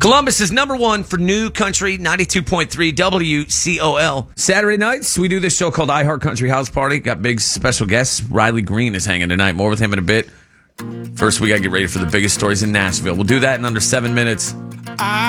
Columbus is number one for New Country, 92.3 WCOL. Saturday nights, we do this show called iHeart Country House Party. Got big special guests. Riley Green is hanging tonight. More with him in a bit. First, we got to get ready for the biggest stories in Nashville. We'll do that in under 7 minutes.